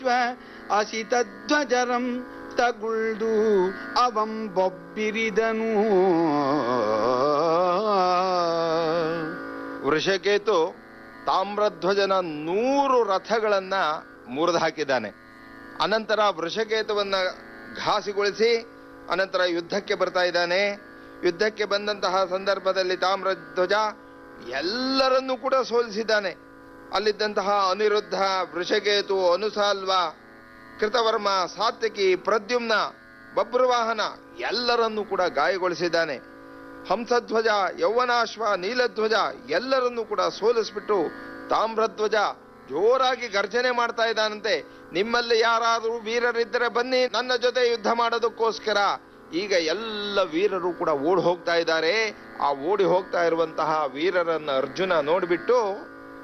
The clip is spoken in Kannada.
ಅಸಿತಧ್ವಜರಂ ತಗುಳ್ದು ಅವಂ ಬೊಬ್ಬಿರಿದನು. ವೃಷಕೇತು ತಾಮ್ರಧ್ವಜನ 100 ರಥಗಳನ್ನ ಮುರಿದು ಹಾಕಿದ್ದಾನೆ. ಅನಂತರ ವೃಷಕೇತುವನ್ನ ಘಾಸಿಗೊಳಿಸಿ ಅನಂತರ ಯುದ್ಧಕ್ಕೆ ಬರ್ತಾ ಇದ್ದಾನೆ. ಯುದ್ಧಕ್ಕೆ ಬಂದಂತಹ ಸಂದರ್ಭದಲ್ಲಿ ತಾಮ್ರಧ್ವಜ ಎಲ್ಲರನ್ನೂ ಕೂಡ ಸೋಲಿಸಿದ್ದಾನೆ. ಅಲ್ಲಿದ್ದಂತಹ ಅನಿರುದ್ಧ, ವೃಷಕೇತು, ಅನುಸಾಲ್ವ, ಕೃತವರ್ಮ, ಸಾತ್ವಿಕಿ, ಪ್ರದ್ಯುಮ್ನ, ಬಭ್ರುವಾಹನ ಎಲ್ಲರನ್ನೂ ಕೂಡ ಗಾಯಗೊಳಿಸಿದ್ದಾನೆ. ಹಂಸಧ್ವಜ, ಯೌವನಾಶ್ವ, ನೀಲಧ್ವಜ ಎಲ್ಲರನ್ನೂ ಕೂಡ ಸೋಲಿಸ್ಬಿಟ್ಟು ತಾಮ್ರಧ್ವಜ ಜೋರಾಗಿ ಗರ್ಜನೆ ಮಾಡ್ತಾ ಇದ್ದಾನಂತೆ. ನಿಮ್ಮಲ್ಲಿ ಯಾರಾದರೂ ವೀರರಿದ್ದರೆ ಬನ್ನಿ ನನ್ನ ಜೊತೆ ಯುದ್ಧ ಮಾಡೋದಕ್ಕೋಸ್ಕರ. ಈಗ ಎಲ್ಲ ವೀರರು ಕೂಡ ಓಡಿ ಹೋಗ್ತಾ ಇದ್ದಾರೆ. ಆ ಓಡಿ ಹೋಗ್ತಾ ಇರುವಂತಹ ವೀರರನ್ನ ಅರ್ಜುನ ನೋಡ್ಬಿಟ್ಟು